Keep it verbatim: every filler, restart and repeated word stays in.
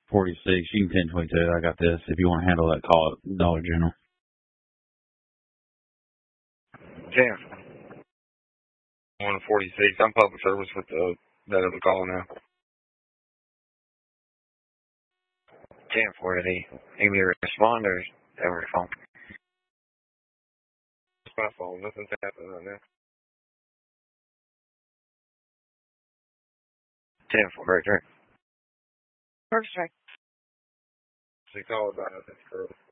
forty-six. You can ten twenty-two. I got this. If you want to handle that call at Dollar General. ten. one forty-six. I'm public service with the, that other call now. ten forty. Give me a responder over the phone. It's my phone. Nothing's happening right now. ten forty. First strike. She called about it. That's correct.